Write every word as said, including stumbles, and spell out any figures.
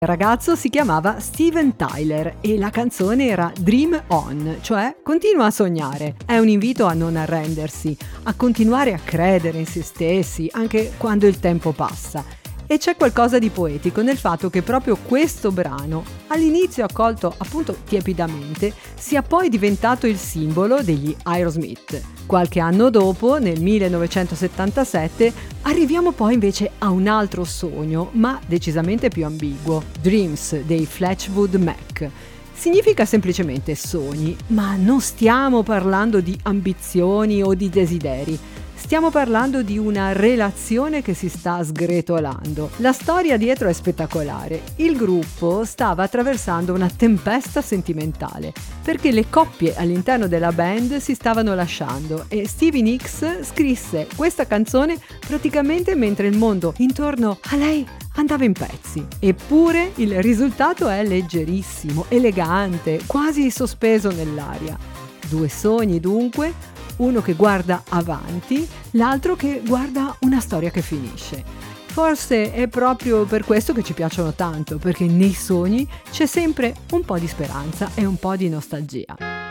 Il ragazzo si chiamava Steven Tyler e la canzone era Dream On, cioè continua a sognare. È un invito a non arrendersi, a continuare a credere in se stessi anche quando il tempo passa. E c'è qualcosa di poetico nel fatto che proprio questo brano, all'inizio accolto appunto tiepidamente, sia poi diventato il simbolo degli Aerosmith. Qualche anno dopo, nel millenovecentosettantasette, arriviamo poi invece a un altro sogno, ma decisamente più ambiguo, Dreams dei Fleetwood Mac. Significa semplicemente sogni, ma non stiamo parlando di ambizioni o di desideri. Stiamo parlando di una relazione che si sta sgretolando. La storia dietro è spettacolare. Il gruppo stava attraversando una tempesta sentimentale perché le coppie all'interno della band si stavano lasciando e Stevie Nicks scrisse questa canzone praticamente mentre il mondo intorno a lei andava in pezzi. Eppure il risultato è leggerissimo, elegante, quasi sospeso nell'aria. Due sogni dunque, uno che guarda avanti, l'altro che guarda una storia che finisce. Forse è proprio per questo che ci piacciono tanto, perché nei sogni c'è sempre un po' di speranza e un po' di nostalgia.